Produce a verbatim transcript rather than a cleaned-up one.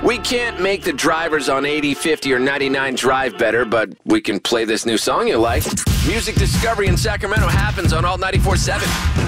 We can't make the drivers on eighty, fifty, or ninety-nine drive better, but we can play this new song you like. Music discovery in Sacramento happens on Alt ninety-four point seven.